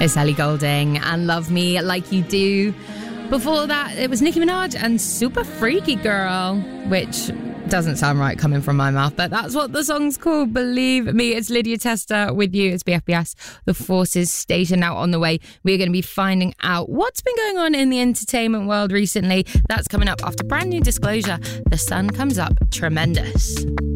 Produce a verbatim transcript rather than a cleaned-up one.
It's Ellie Goulding and Love Me Like You Do. Before that, it was Nicki Minaj and Super Freaky Girl, which doesn't sound right coming from my mouth, but that's what the song's called. Believe me. It's Lydia Testa with you. It's B F B S, The Forces Station. Now on the way, we're going to be finding out what's been going on in the entertainment world recently. That's coming up after brand new disclosure. The sun comes up tremendous.